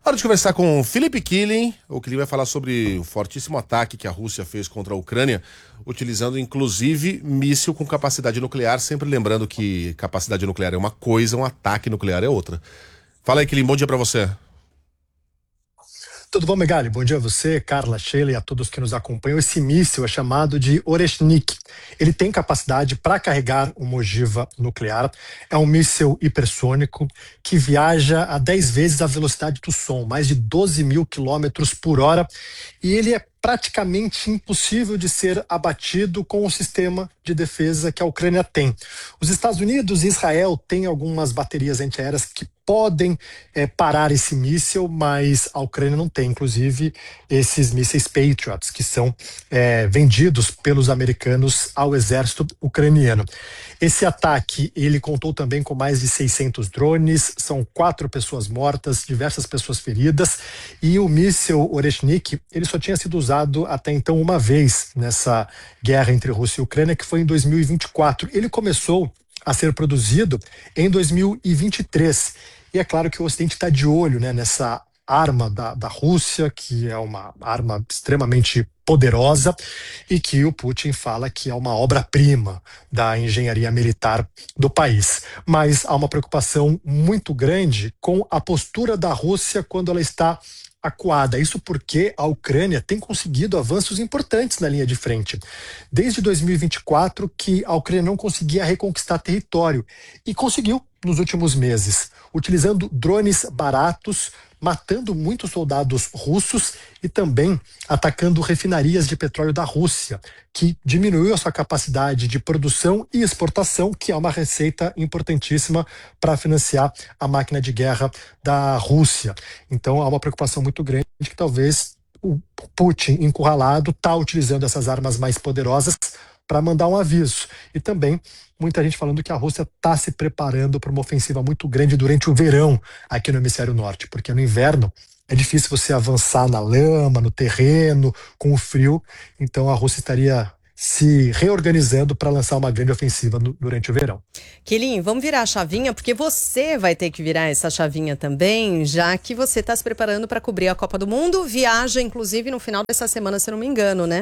Hora de conversar com o Felipe Killing. O Killing vai falar sobre o fortíssimo ataque que a Rússia fez contra a Ucrânia, utilizando inclusive míssil com capacidade nuclear, sempre lembrando que capacidade nuclear é uma coisa, um ataque nuclear é outra. Fala aí, Killing, bom dia pra você. Tudo bom, Megali? Bom dia a você, Carla, Sheila e a todos que nos acompanham. Esse míssil é chamado de Oreshnik. Ele tem capacidade para carregar uma ogiva nuclear. É um míssil hipersônico que viaja a 10 vezes a velocidade do som, mais de 12 mil quilômetros por hora. E ele é praticamente impossível de ser abatido com o sistema de defesa que a Ucrânia tem. Os Estados Unidos e Israel têm algumas baterias antiaéreas que podem parar esse míssil, mas a Ucrânia não tem, inclusive, esses mísseis Patriots, que são vendidos pelos americanos ao exército ucraniano. Esse ataque, ele contou também com mais de 600 drones, são 4 pessoas mortas, diversas pessoas feridas, e o míssil Oreshnik, ele só tinha sido usado até então uma vez nessa guerra entre Rússia e Ucrânia, que foi em 2024. Ele começou a ser produzido em 2023. E é claro que o Ocidente está de olho, né, nessa arma da Rússia, que é uma arma extremamente poderosa e que o Putin fala que é uma obra-prima da engenharia militar do país. Mas há uma preocupação muito grande com a postura da Rússia quando ela está acuada. Isso porque a Ucrânia tem conseguido avanços importantes na linha de frente. Desde 2024 que a Ucrânia não conseguia reconquistar território e conseguiu nos últimos meses, utilizando drones baratos, matando muitos soldados russos e também atacando refinarias de petróleo da Rússia, que diminuiu a sua capacidade de produção e exportação, que é uma receita importantíssima para financiar a máquina de guerra da Rússia. Então há uma preocupação muito grande que talvez o Putin, encurralado, está utilizando essas armas mais poderosas para mandar um aviso. E também muita gente falando que a Rússia está se preparando para uma ofensiva muito grande durante o verão aqui no hemisfério norte, porque no inverno é difícil você avançar na lama, no terreno, com o frio. Então a Rússia estaria se reorganizando para lançar uma grande ofensiva durante o verão. Killing, vamos virar a chavinha, porque você vai ter que virar essa chavinha também, já que você está se preparando para cobrir a Copa do Mundo. Viaja, inclusive, no final dessa semana, se não me engano, né?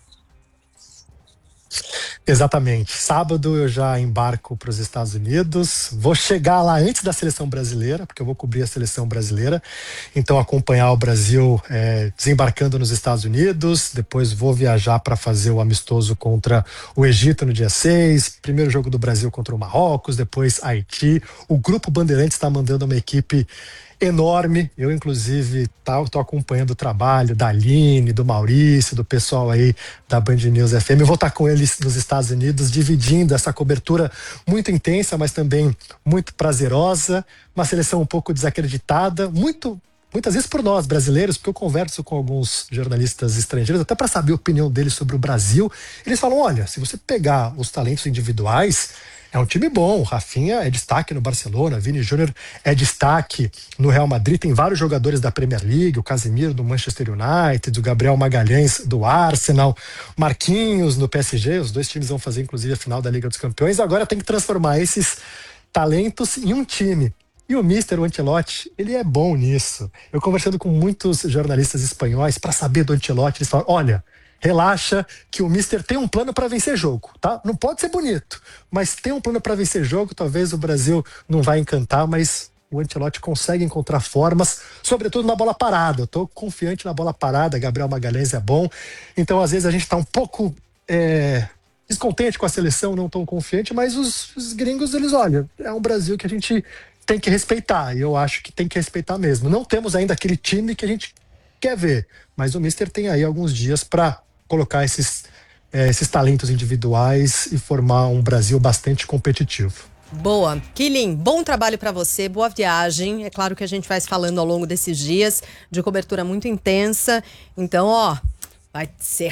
Exatamente. Sábado eu já embarco para os Estados Unidos. Vou chegar lá antes da seleção brasileira, porque eu vou cobrir a seleção brasileira. Então, acompanhar o Brasil desembarcando nos Estados Unidos. Depois vou viajar para fazer o amistoso contra o Egito no dia 6. Primeiro jogo do Brasil contra o Marrocos, depois Haiti. O Grupo Bandeirantes está mandando uma equipe enorme. Eu, inclusive, tô acompanhando o trabalho da Aline, do Maurício, do pessoal aí da Band News FM. Eu vou estar com eles nos Estados Unidos, dividindo essa cobertura muito intensa, mas também muito prazerosa. Uma seleção um pouco desacreditada, muitas vezes por nós, brasileiros, porque eu converso com alguns jornalistas estrangeiros, até para saber a opinião deles sobre o Brasil. Eles falam, olha, se você pegar os talentos individuais, é um time bom. O Rafinha é destaque no Barcelona, Vini Júnior é destaque no Real Madrid, tem vários jogadores da Premier League, o Casemiro do Manchester United, o Gabriel Magalhães do Arsenal, Marquinhos no PSG, os dois times vão fazer inclusive a final da Liga dos Campeões. Agora tem que transformar esses talentos em um time. E o Mister, o Ancelotti, ele é bom nisso. Eu conversando com muitos jornalistas espanhóis para saber do Ancelotti, eles falam, olha, relaxa que o Mister tem um plano para vencer jogo, tá? Não pode ser bonito, mas tem um plano para vencer jogo. Talvez o Brasil não vai encantar, mas o Ancelotti consegue encontrar formas, sobretudo na bola parada. Eu tô confiante na bola parada, Gabriel Magalhães é bom. Então, às vezes, a gente tá um pouco descontente com a seleção, não tão confiante, mas os gringos, eles olham, é um Brasil que a gente tem que respeitar, e eu acho que tem que respeitar mesmo. Não temos ainda aquele time que a gente quer ver, mas o Mister tem aí alguns dias para colocar esses talentos individuais e formar um Brasil bastante competitivo. Boa. Killing, bom trabalho para você, boa viagem. É claro que a gente vai se falando ao longo desses dias de cobertura muito intensa. Então, vai ser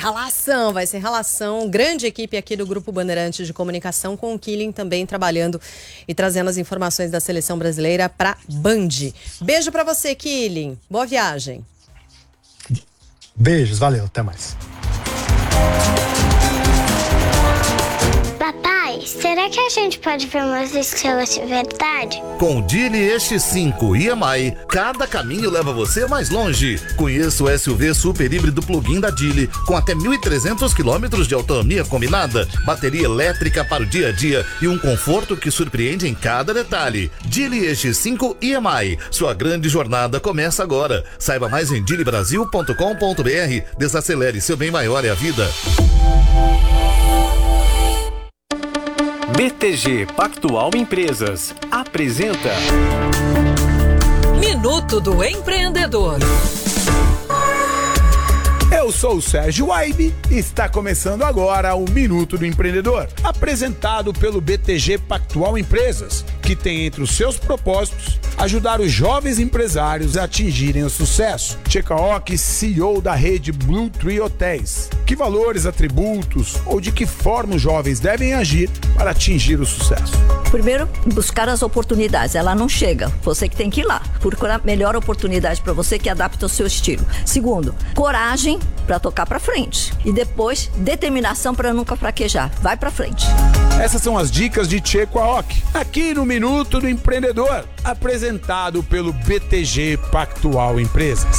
ralação. Grande equipe aqui do Grupo Bandeirantes de Comunicação, com o Killing também trabalhando e trazendo as informações da seleção brasileira para Band. Beijo para você, Killing. Boa viagem. Beijos, valeu, até mais. Papai, será que a gente pode ver umas estrelas de verdade? Com o Geely X5 EMI, cada caminho leva você mais longe. Conheça o SUV super híbrido plug-in da Geely, com até 1.300 km de autonomia combinada, bateria elétrica para o dia a dia e um conforto que surpreende em cada detalhe. Geely X5 EMI, sua grande jornada começa agora. Saiba mais em geelybrasil.com.br. Desacelere, seu bem maior é a vida. BTG Pactual Empresas apresenta Minuto do Empreendedor. Eu sou o Sérgio Waibe e está começando agora o Minuto do Empreendedor, apresentado pelo BTG Pactual Empresas, que tem entre os seus propósitos ajudar os jovens empresários a atingirem o sucesso. Tcheca Ock, CEO da rede Blue Tree Hotéis. Que valores, atributos ou de que forma os jovens devem agir para atingir o sucesso? Primeiro, buscar as oportunidades. Ela não chega, você que tem que ir lá. Procurar a melhor oportunidade para você que adapta ao seu estilo. Segundo, coragem para tocar para frente. E depois, determinação para nunca fraquejar. Vai para frente. Essas são as dicas de Tcheca Ock, aqui no Minuto do Empreendedor, apresentado pelo BTG Pactual Empresas.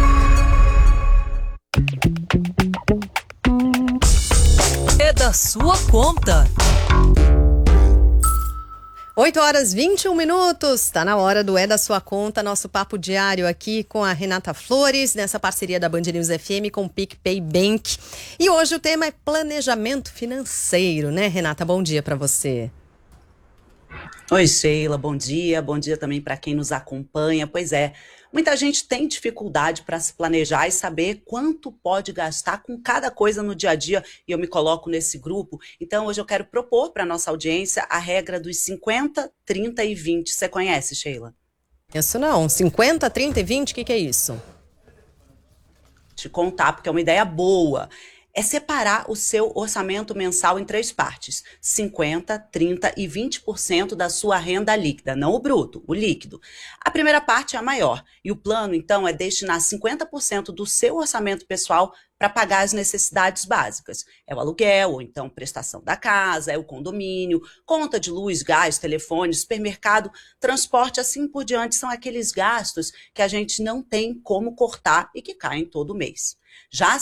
É da sua conta. 8h21, tá na hora do É da Sua Conta, nosso papo diário aqui com a Renata Flores, nessa parceria da Band News FM com o PicPay Bank. E hoje o tema é planejamento financeiro, né, Renata? Bom dia para você. Oi, Sheila, bom dia também para quem nos acompanha. Pois é, muita gente tem dificuldade para se planejar e saber quanto pode gastar com cada coisa no dia a dia, e eu me coloco nesse grupo. Então, hoje eu quero propor para a nossa audiência a regra dos 50, 30 e 20. Você conhece, Sheila? Isso não, 50, 30 e 20, o que é isso? Te contar, porque é uma ideia boa. É separar o seu orçamento mensal em 3 partes, 50%, 30% e 20% da sua renda líquida, não o bruto, o líquido. A primeira parte é a maior, e o plano, então, é destinar 50% do seu orçamento pessoal para pagar as necessidades básicas. É o aluguel, ou então prestação da casa, é o condomínio, conta de luz, gás, telefone, supermercado, transporte, assim por diante, são aqueles gastos que a gente não tem como cortar e que caem todo mês. Já